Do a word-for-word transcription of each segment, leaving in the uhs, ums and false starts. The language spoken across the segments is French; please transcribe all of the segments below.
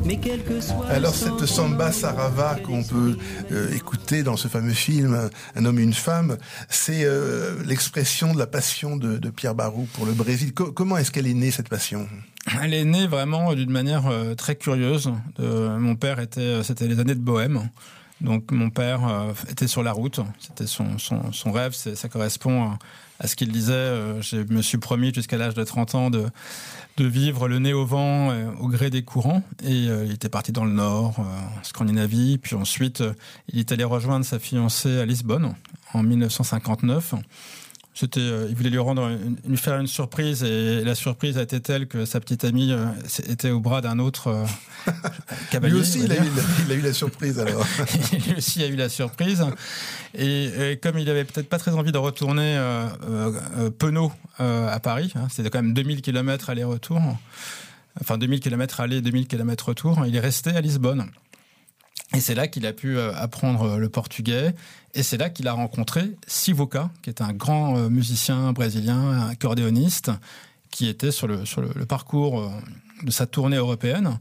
Mais quel que soit Alors cette samba sarava qu'on peut euh, écouter dans ce fameux film Un homme et une femme, c'est euh, l'expression de la passion de, de Pierre Barou pour le Brésil. Co- comment est-ce qu'elle est née, cette passion ? Elle est née vraiment d'une manière euh, très curieuse. De, mon père était, c'était les années de Bohème. Donc mon père euh, était sur la route. C'était son, son, son rêve. C'est, ça correspond à, à ce qu'il disait. Euh, je me suis promis jusqu'à l'âge de trente ans de, de vivre le nez au vent, euh, au gré des courants. Et euh, il était parti dans le nord, euh, en Scandinavie. Puis ensuite, euh, il est allé rejoindre sa fiancée à Lisbonne en dix-neuf cent cinquante-neuf. C'était, euh, il voulait lui rendre, une, lui faire une surprise, et la surprise a été telle que sa petite amie euh, était au bras d'un autre euh, cavalier. Lui aussi, il a, eu la, il a eu la surprise alors. Lui aussi a eu la surprise, et, et comme il avait peut-être pas très envie de retourner euh, euh, penaud euh, à Paris, hein, c'était quand même deux mille kilomètres aller-retour, enfin deux mille kilomètres aller, deux mille kilomètres retour, il est resté à Lisbonne. Et c'est là qu'il a pu apprendre le portugais. Et c'est là qu'il a rencontré Sivuca, qui est un grand musicien brésilien, un accordéoniste, qui était sur le, sur le, le parcours de sa tournée européenne.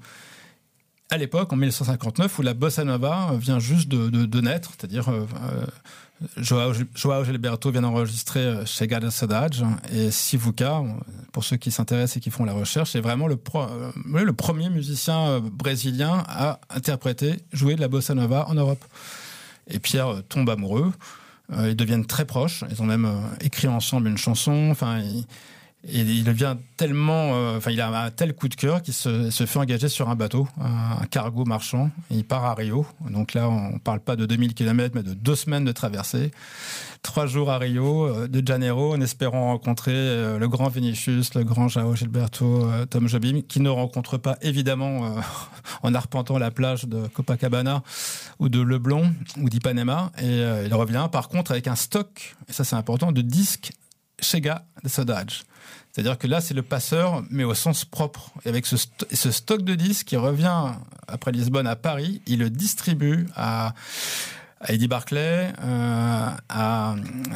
À l'époque, en dix-neuf cent cinquante-neuf, où la bossa nova vient juste de, de, de naître, c'est-à-dire euh, Joao, Joao Gilberto vient d'enregistrer Chega da Saudade, et Sivuca, pour ceux qui s'intéressent et qui font la recherche, est vraiment le, pro, euh, le premier musicien brésilien à interpréter, jouer de la bossa nova en Europe. Et Pierre tombe amoureux, euh, ils deviennent très proches, ils ont même euh, écrit ensemble une chanson, enfin... Il, Et il devient tellement, euh, enfin, il a un tel coup de cœur qu'il se, se fait engager sur un bateau, un, un cargo marchand, et il part à Rio. Donc là, on parle pas de deux mille kilomètres, mais de deux semaines de traversée. Trois jours à Rio, euh, de Janeiro, en espérant rencontrer euh, le grand Vinicius, le grand Joao Gilberto, euh, Tom Jobim, qui ne rencontre pas, évidemment, euh, en arpentant la plage de Copacabana, ou de Leblon, ou d'Ipanema. Et euh, il revient, par contre, avec un stock, et ça c'est important, de disques Chega da Saudade. C'est-à-dire que là, c'est le passeur, mais au sens propre. Et avec ce, st- ce stock de disques qui revient après Lisbonne à Paris, il le distribue à, à Eddie Barclay, euh, à, à,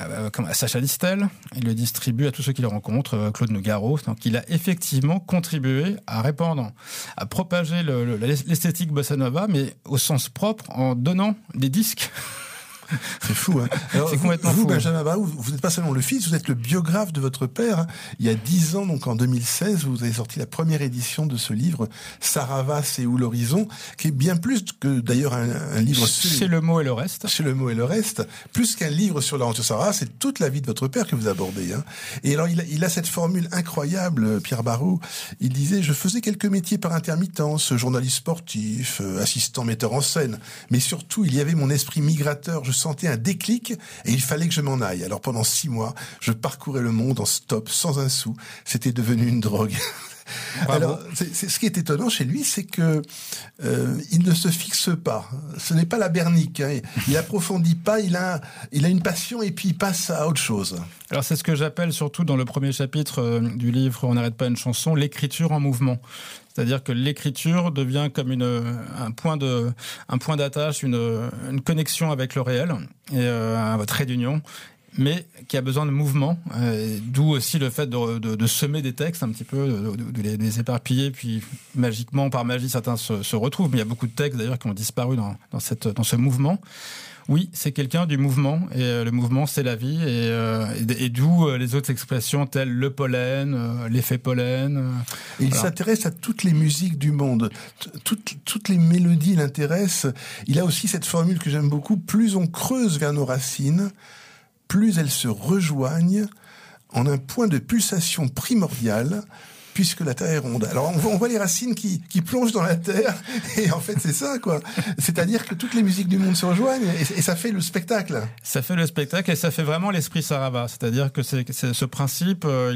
à Sacha Distel. Il le distribue à tous ceux qu'il rencontre, Claude Nougaro. Donc, il a effectivement contribué à répandre, à propager le, le, l'esthétique bossa nova, mais au sens propre, en donnant des disques. C'est fou, hein. Alors, c'est vous, complètement vous, fou. Benjamin Barou, vous n'êtes pas seulement le fils, vous êtes le biographe de votre père. Hein. Il y a dix ans, donc en deux mille seize, vous avez sorti la première édition de ce livre, Sarava, c'est où l'horizon, qui est bien plus que d'ailleurs un, un livre... Chez le mot et le reste. Chez le mot et le reste. Plus qu'un livre sur l'aventure Sarava, c'est toute la vie de votre père que vous abordez. Hein. Et alors, il a, il a cette formule incroyable, Pierre Barou. Il disait, je faisais quelques métiers par intermittence, journaliste sportif, euh, assistant metteur en scène. Mais surtout, il y avait mon esprit migrateur. Je sentais un déclic et il fallait que je m'en aille. Alors pendant six mois, je parcourais le monde en stop, sans un sou. C'était devenu une drogue. Bravo. Alors, c'est, c'est, ce qui est étonnant chez lui, c'est que euh, il ne se fixe pas. Ce n'est pas la bernique. Hein. Il approfondit pas. Il a, il a une passion et puis il passe à autre chose. Alors c'est ce que j'appelle surtout dans le premier chapitre euh, du livre On n'arrête pas une chanson, l'écriture en mouvement. C'est-à-dire que l'écriture devient comme une, un point de, un point d'attache, une, une connexion avec le réel et euh, un trait d'union, mais qui a besoin de mouvement, euh, d'où aussi le fait de, de, de semer des textes un petit peu, de, de, de, les, de les éparpiller, puis magiquement, par magie, certains se, se retrouvent. Mais il y a beaucoup de textes d'ailleurs qui ont disparu dans, dans, cette, dans ce mouvement. Oui, c'est quelqu'un du mouvement, et euh, le mouvement, c'est la vie, et, euh, et, et d'où euh, les autres expressions telles le pollen, euh, l'effet pollen. Euh, et il voilà. s'intéresse à toutes les musiques du monde, toutes, toutes les mélodies l'intéressent. Il a aussi cette formule que j'aime beaucoup, plus on creuse vers nos racines, plus elles se rejoignent en un point de pulsation primordial, puisque la Terre est ronde. Alors on voit, on voit les racines qui, qui plongent dans la Terre, et en fait c'est ça, quoi. C'est-à-dire que toutes les musiques du monde se rejoignent, et, et ça fait le spectacle. Ça fait le spectacle, et ça fait vraiment l'esprit Sarava. C'est-à-dire que c'est, c'est ce principe... Euh,